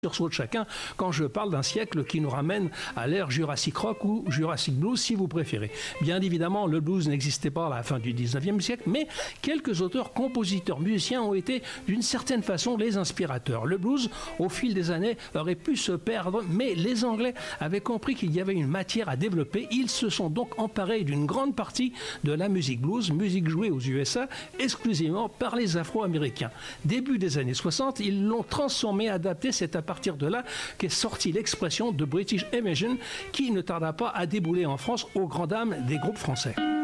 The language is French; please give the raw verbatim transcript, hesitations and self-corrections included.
sursaut de chacun quand je parle d'un siècle qui nous ramène à l'ère Jurassic Rock ou Jurassic Blues si vous préférez. Bien évidemment, le blues n'existait pas à la fin du dix-neuvième siècle, mais quelques auteurs, compositeurs, musiciens ont été d'une certaine façon les inspirateurs. Le blues, au fil des années, aurait pu se perdre, mais les Anglais avaient compris qu'il y avait une matière à développer. Ils se sont donc emparés d'une grande partie de la musique blues, musique jouée aux U S A exclusivement par les Afro-Américains. Début des années soixante, ils l'ont transformé, adapté, c'est à partir de là qu'est sortie l'expression de British Invasion qui ne tarda pas à débouler en France aux grandes dames des groupes français.